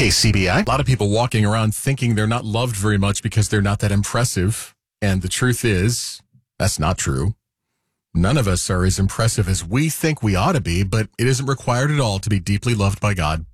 KCBI. A lot of people walking around thinking they're not loved very much because they're not that impressive. And the truth is, that's not true. None of us are as impressive as we think we ought to be, but it isn't required at all to be deeply loved by God.